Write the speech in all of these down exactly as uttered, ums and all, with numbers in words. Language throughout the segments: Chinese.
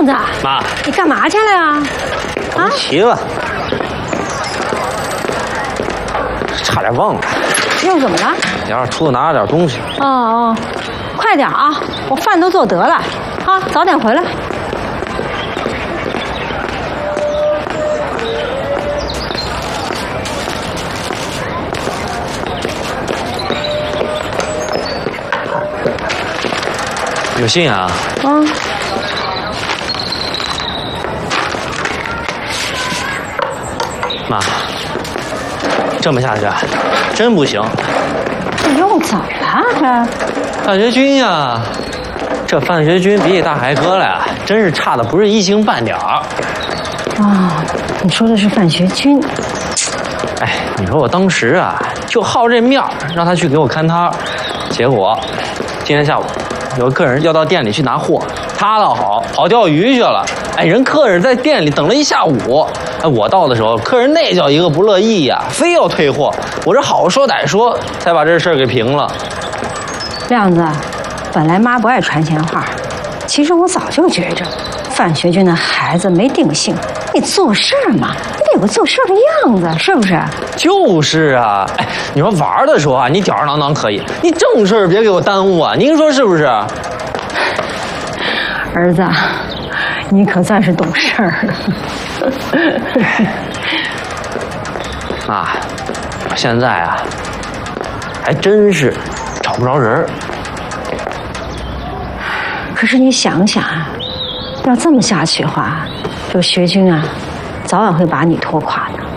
子， 妈， 你干嘛去了呀？ 啊，齐了，差点忘了。 又怎么了？ 要是出去拿了点东西。 哦哦，快点啊！我饭都做得了，啊，早点回来。 有信啊？ 嗯。 妈，这么下去真不行。 这又怎么了？ 范学军呀，这范学军比起大海哥来啊，真是差的不是一星半点儿。 啊，你说的是范学军？ 哎，你说我当时啊，就好这面儿，让他去给我看摊儿，结果今天下午有个客人要到店里去拿货，他倒好，跑钓鱼去了。哎，人客人在店里等了一下午。哎，我到的时候，客人那叫一个不乐意呀，非要退货。我这好说歹说，才把这事儿给平了。 亮子，本来妈不爱传闲话，其实我早就觉着，范学军的孩子没定性。你做事嘛，你得有个做事的样子，是不是？ 就是啊，哎，你说玩的时候啊，你吊儿郎当可以，你正事儿别给我耽误啊，您说是不是？ 儿子，你可算是懂事儿了。 妈，我现在啊，还真是找不着人儿。 可是你想想啊，要这么下去的话，这个学军啊，早晚会把你拖垮的。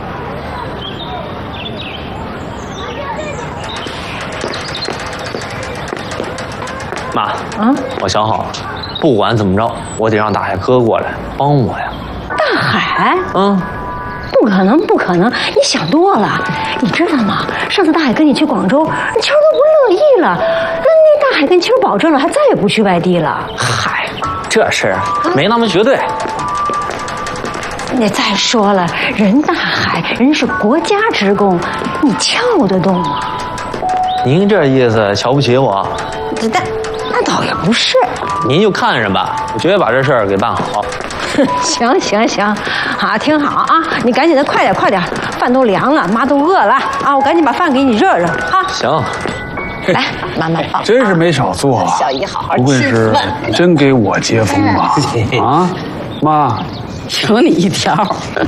妈， 啊， 我想好了，不管怎么着，我得让大海哥过来帮我呀。 大海？ 嗯。 不可能，不可能！你想多了。你知道吗？上次大海跟你去广州，你秋儿都不乐意了。那那大海跟秋儿保证了，他再也不去外地了。 嗨，这事儿没那么绝对。 你再说了，人大海人是国家职工，你撬得动吗？ 您这意思瞧不起我？ 那那倒也不是。 您就看着吧，我绝对把这事儿给办好。 行行行，啊，挺好啊！你赶紧的，快点快点，饭都凉了，妈都饿了啊！我赶紧把饭给你热热啊！ 行， 来，妈妈抱。 真是没少做啊！ 小姨好好不愧是真给我接风啊！啊，妈， 有你一条。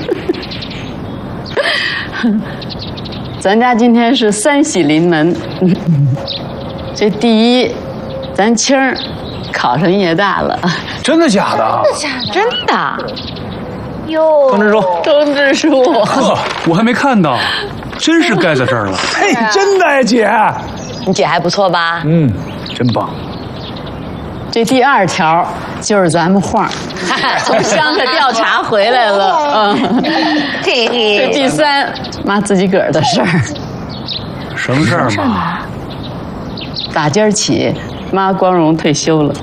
咱家今天是三喜临门，这第一，咱青儿考上夜大了。 真的假的？ 真的。 哟， 通知书， 通知书， 呵，我还没看到，真是盖在这儿了。嘿，真的呀，姐。 你姐还不错吧？ 嗯，真棒。 这第二条就是咱们晃从乡下调查回来了。嗯，这第三，妈自己个儿的事儿。 什么事儿嘛？ 打今儿起，妈光荣退休了。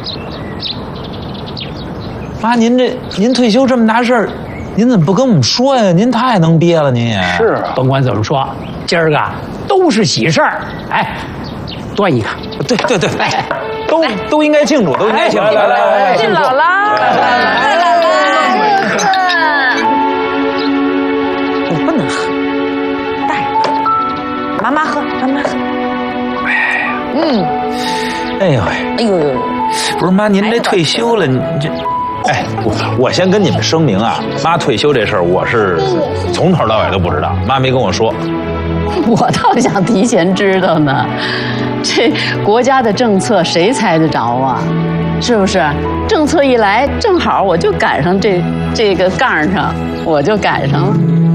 妈，您这您退休这么大事儿，您怎么不跟我们说呀？您太能憋了，您也是啊。 甭管怎么说，今儿个都是喜事儿。哎，端一个。 对对对，哎，都都应该庆祝，都应该庆祝。来来来， 敬姥姥，来来来， 你不能喝，大爷，妈妈喝，妈妈喝。嗯， 哎呦哎呦呦呦， 不是妈，您这退休了，你这。哎，我我先跟你们声明啊，妈退休这事儿我是从头到尾都不知道，妈没跟我说。 我倒想提前知道呢，这国家的政策谁猜得着啊？是不是？政策一来，正好我就赶上这这个杠上，我就赶上了。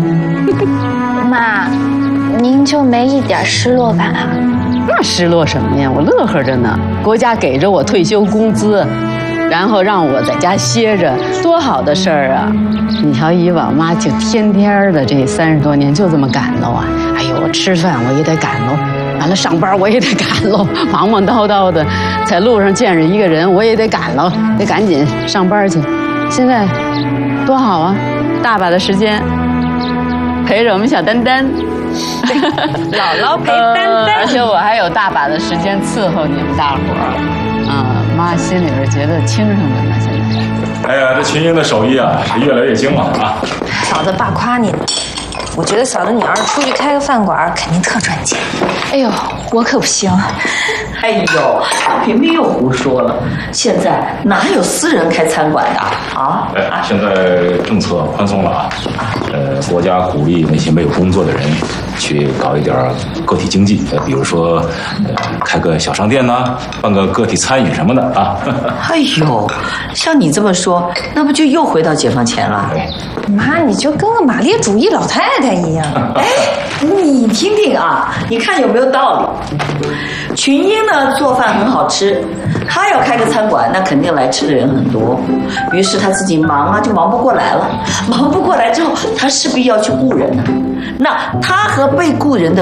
妈，您就没一点失落感啊？ 那失落什么呀？我乐呵着呢，国家给着我退休工资。然后让我在家歇着，多好的事儿啊！你瞧，以往妈就天天的这三十多年就这么赶喽啊！哎呦，我吃饭我也得赶喽，完了上班我也得赶喽，忙忙叨叨的，在路上见着一个人我也得赶喽，得赶紧上班去。现在多好啊，大把的时间陪着我们小丹丹， 姥姥陪丹丹， 而且我还有大把的时间伺候你们大伙儿。啊，妈心里边觉得轻省着呢，现在。 哎呀，这群英的手艺啊是越来越精了啊！ 嫂子，爸夸你呢。我觉得嫂子，你要是出去开个饭馆，肯定特赚钱。 哎呦，我可不行。 哎呦，平平又胡说了。现在哪有私人开餐馆的啊？ 哎，现在政策宽松了啊，呃，国家鼓励那些没有工作的人去搞一点个体经济，呃，比如说，呃，开个小商店呐、办个个体餐饮什么的啊。 哎呦，像你这么说，那不就又回到解放前了？ 妈，你就跟个马列主义老太太一样。 哎，你听听啊，你看有没有道理？群英呢做饭很好吃，他要开个餐馆，那肯定来吃的人很多。于是他自己忙啊，就忙不过来了。忙不过来之后，他势必要去雇人呢、啊。那他和被雇人的